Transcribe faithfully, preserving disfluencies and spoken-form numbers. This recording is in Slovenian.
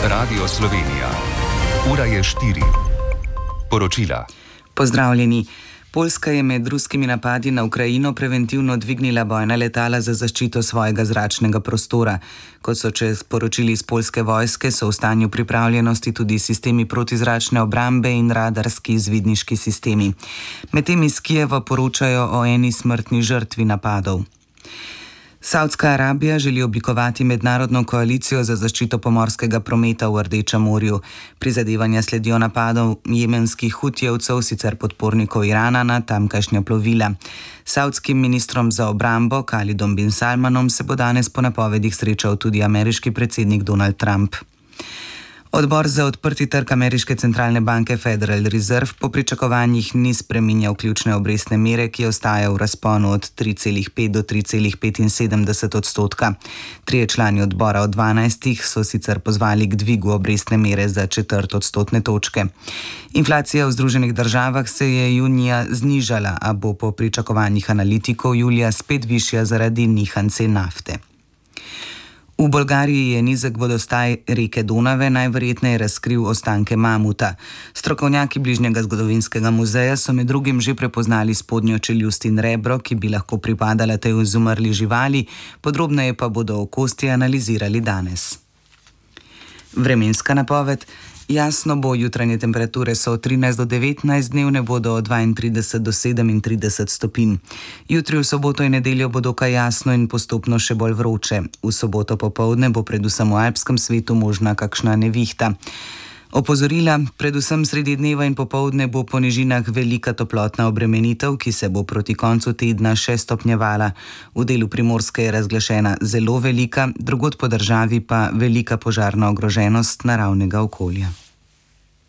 Radio Slovenija. Ura je štiri. Poročila. Pozdravljeni. Poljska je med ruskimi napadi na Ukrajino preventivno dvignila bojna letala za zaščito svojega zračnega prostora. Kot so če sporočili iz poljske vojske, so v stanju pripravljenosti tudi sistemi protizračne obrambe in radarski izvidniški sistemi. Medtem iz Kijeva poročajo o eni smrtni žrtvi napadov. Saudska Arabija želi oblikovati mednarodno koalicijo za zaščito pomorskega prometa v Rdečem morju. Prizadevanja sledijo napadov jemenskih hutijevcev, sicer podpornikov Irana, na tamkajšnja plovila. Saudskim ministrom za obrambo Khalidom bin Salmanom se bo danes po napovedih srečal tudi ameriški predsednik Donald Trump. Odbor za odprti trg ameriške centralne banke Federal Reserve po pričakovanjih ni spreminjal ključne obrestne mere, ki ostaja v razponu od tri celih pet do tri celih petinsedemdeset odstotka. Trije člani odbora od dvanajstih so sicer pozvali k dvigu obrestne mere za četrt odstotne točke. Inflacija v Združenih državah se je junija znižala, a bo po pričakovanjih analitikov julija spet višja zaradi nihanj cen nafte. V Bolgariji je nizek vodostaj reke Donave najverjetneje razkril ostanke mamuta. Strokovnjaki bližnjega zgodovinskega muzeja so med drugim že prepoznali spodnjo čeljust in rebro, ki bi lahko pripadala tej izumrli živali, podrobneje pa bodo okostje analizirali danes. Vremenska napoved. Jasno bo, jutranje temperature so od trinajst do devetnajst, dnevne bodo od dvaintrideset do sedemintrideset stopinj. Jutri v soboto in nedeljo bo dokaj jasno in postopno še bolj vroče. V soboto popoldne bo predvsem v alpskem svetu možna kakšna nevihta. Opozorila, predvsem sredi dneva in popoldne bo po nižinah velika toplotna obremenitev, ki se bo proti koncu tedna še stopnjevala. V delu Primorske je razglašena zelo velika, drugod po državi pa velika požarna ogroženost naravnega okolja.